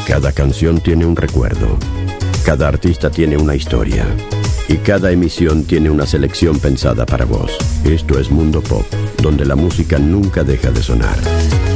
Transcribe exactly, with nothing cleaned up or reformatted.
Cada canción tiene un recuerdo. Cada artista tiene una historia. Y cada emisión tiene una selección pensada para vos. Esto es Mundo Pop, donde la música nunca deja de sonar.